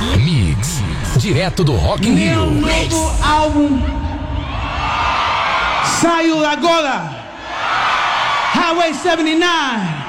Mix, direto do Rock in Meu Rio. novo álbum saiu agora. Highway 79.